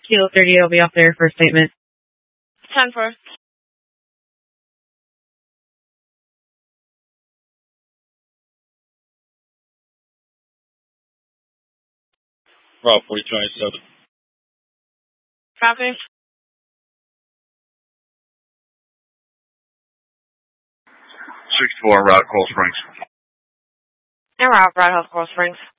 Kilo 30 will be off there for a statement. 10-4. Route 4297. Copy. 64 Route Coral Springs. And we're out, Brad Health, Coral Springs.